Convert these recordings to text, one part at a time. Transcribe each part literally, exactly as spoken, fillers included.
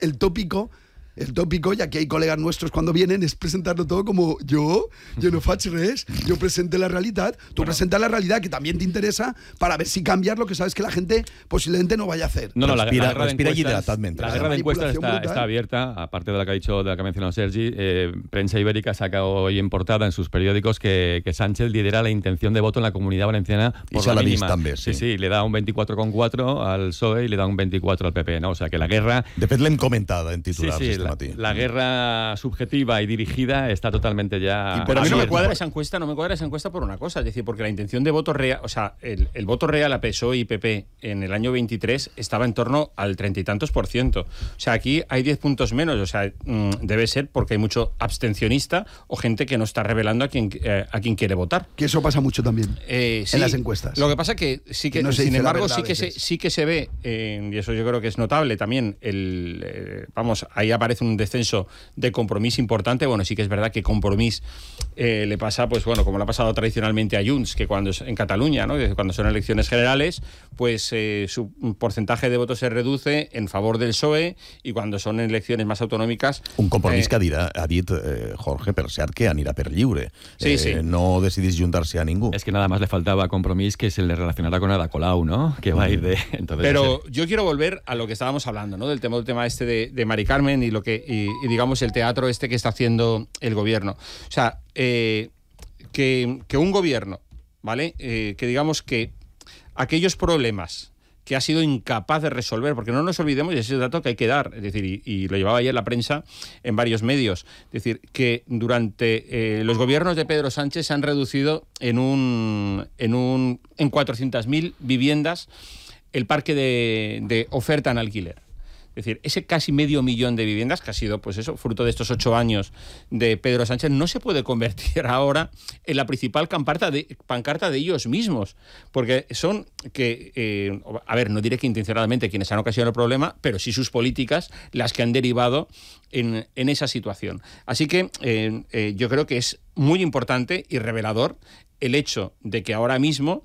el tópico... El tópico, ya que hay colegas nuestros cuando vienen, es presentarlo todo como yo, yo no faig res, yo presente la realidad, tú bueno. presentas la realidad que también te interesa para ver si cambias lo que sabes que la gente posiblemente no vaya a hacer. No, no, la, respira, la guerra respira de encuestas, la guerra de encuestas está, está abierta, aparte de la que ha dicho, de la que ha mencionado Sergi. Eh, Prensa Ibérica saca hoy en portada en sus periódicos que, que Sánchez lidera la intención de voto en la Comunidad Valenciana por la mínima. També, sí. sí, sí, le da un veinticuatro coma cuatro al P S O E y le da un veinticuatro al P P, ¿no? O sea que la guerra... De fet, l'hem comentada en titulars sí, sí, este la, matí. La guerra subjetiva y dirigida está totalmente ya... Pero a mí no me cuadra esa encuesta, no me cuadra esa encuesta por una cosa, es decir, porque la intención de voto real, o sea, el, el voto real a P S O E y P P en el año veintitrés estaba en torno al treinta y tantos por ciento. O sea, aquí hay diez puntos menos, o sea, mmm, debe ser porque hay mucho abstencionista o gente que no está revelando a quien, eh, a quien quiere votar. Que eso pasa mucho también eh, sí, en las encuestas. Lo que pasa que sí que, que no sin embargo, sí que, se, sí que se ve, eh, y eso yo creo que es notable también, el, eh, vamos, ahí aparece un descenso de compromiso importante. Bueno, sí que es verdad que Compromís eh, le pasa, pues bueno, como le ha pasado tradicionalmente a Junts, que cuando en Cataluña, ¿no? Cuando son elecciones generales, pues eh, su porcentaje de votos se reduce en favor del P S O E, y cuando son elecciones más autonòmiques... Un Compromís eh, que dirà, ha dit eh, Jorge, per cert, que anirà per lliure. Sí, eh, sí. No decidís juntar-se a ningú. Es que nada más le faltaba a Compromís que se le relacionara con Ada Colau, ¿no? Que va a ir de... Entonces, Pero yo quiero volver a lo que estábamos hablando, ¿no? Del tema, del tema este de, de Mari Carmen y, lo que, y, y digamos el teatro este que está haciendo el gobierno. O sea, eh, que, que un gobierno, ¿vale? Eh, que digamos que aquellos problemas que ha sido incapaz de resolver, porque no nos olvidemos, y ese es el dato que hay que dar, es decir, y, y lo llevaba ayer la prensa en varios medios, es decir, que durante eh, los gobiernos de Pedro Sánchez se han reducido en un en un en cuatrocientas mil viviendas el parque de, de oferta en alquiler. Es decir, ese casi medio millón de viviendas, que ha sido, pues eso, fruto de estos ocho años de Pedro Sánchez, no se puede convertir ahora en la principal pancarta de, pancarta de ellos mismos. Porque son que, eh, a ver, no diré que intencionadamente quienes han ocasionado el problema, pero sí sus políticas las que han derivado en, en esa situación. Así que eh, eh, yo creo que es muy importante y revelador el hecho de que ahora mismo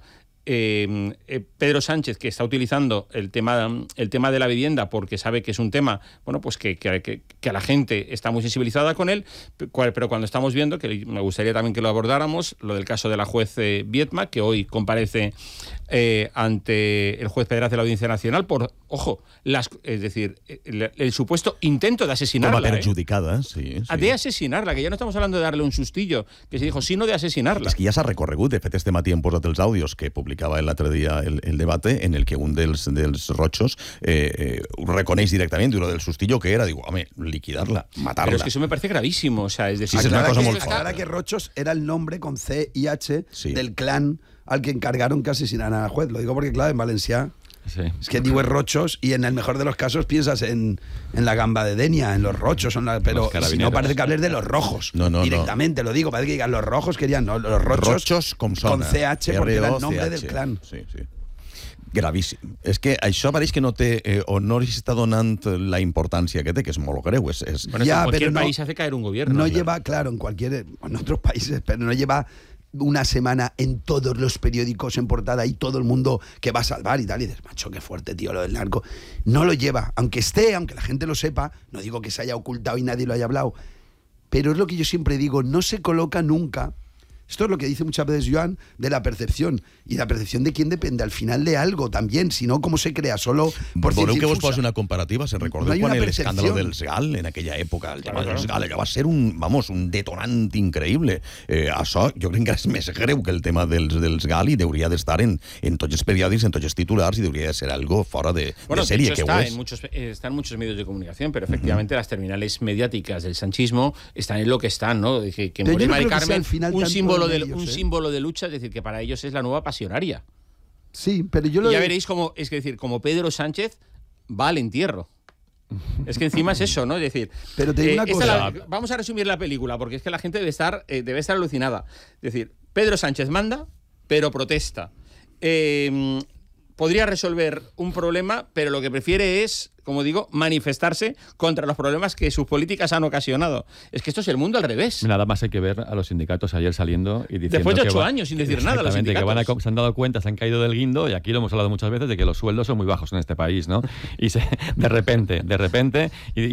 Eh, eh, Pedro Sánchez, que está utilizando el tema, el tema de la vivienda porque sabe que es un tema, bueno, pues que, que, que a la gente está muy sensibilizada con él, pero cuando estamos viendo, que me gustaría también que lo abordáramos, lo del caso de la juez eh, Viedma, que hoy comparece eh, ante el juez federal de la Audiencia Nacional por, ojo, las, es decir, el, el supuesto intento de asesinarla. Como perjudicada, eh? sí, sí. De asesinarla, que ya no estamos hablando de darle un sustillo, que se dijo, sino de asesinarla. És que ja s'ha recorregut, de fet, este matí hem posat els àudios que publicava l'altre dia el, el debate en el que un dels, dels rotxos eh, eh, reconeix directament, diu, lo del sustillo que era, digo, home, liquidarla, matarla. Pero es que eso me parece gravísimo, o sea, es decir... Sí, es una cosa muy fuerte. Ahora que Rochos era el nombre con C y H sí. del clan al que encargaron que asesinaran a la juez. Lo digo porque, claro, en Valencia... Sí. Es que digo es Rochos y en el mejor de los casos piensas en, en la gamba de Denia, en los Rochos, en la, pero si no parece que hables de los rojos. No, no, directamente no. lo digo, parece que digan los rojos querían, no, los Rochos, Rochos com con C H porque era el nombre del clan. Sí, sí. Gravíssim. És que això pareix que no té, eh, o no li està donant la importància que té, que és molt greu. Es, es... Bueno, ya, en cualquier pero país no, hace caer un gobierno. No claro. lleva, claro, en cualquier, en otros países, pero no lleva una semana en todos los periódicos en portada y todo el mundo que va a salvar y tal, y dices, macho, qué fuerte, tío, lo del narco. No lo lleva, aunque esté, aunque la gente lo sepa, no digo que se haya ocultado y nadie lo haya hablado, pero es lo que yo siempre digo, no se coloca nunca. Esto es lo que dice muchas veces Joan de la percepción. Y la percepción de quién depende al final de algo también, si no, ¿cómo se crea? Solo por Voleu que vos posi una comparativa? ¿Se recordeu no quan el escàndalo del SGAL, en aquella època, el tema del SGAL, allò va ser un, vamos, un detonant increïble. Eh, això jo crec que és més greu que el tema del, del SGAL i hauria d'estar en, en tots els periòdics, en tots els titulars, i hauria de ser algo fora de, bueno, de sèrie, de que está ho és. En muchos, eh, está en muchos medios de comunicación, pero efectivamente uh-huh. las terminales mediáticas del sanchismo están en lo que están, ¿no? Que, que Mori Mari Carmen, un símbolo de un símbolo de lucha, es decir, que para ellos es la nueva pasionaria. Sí, pero yo lo... Y ya veréis cómo, es que decir, como Pedro Sánchez va al entierro. Es que encima es eso, ¿no? Es decir, pero te digo eh, una cosa. La, vamos a resumir la película, porque es que la gente debe estar, eh, debe estar alucinada. Es decir, Pedro Sánchez manda, pero protesta. Eh, podría resolver un problema, pero lo que prefiere es, como digo, manifestarse contra los problemas que sus políticas han ocasionado. Es que esto es el mundo al revés. Nada más hay que ver a los sindicatos ayer saliendo y diciendo después de ocho que va, años sin decir nada, los sindicatos. Que van a, se han dado cuenta, se han caído del guindo, y aquí lo hemos hablado muchas veces, de que los sueldos son muy bajos en este país, ¿no? Y se, de repente, de repente... Y,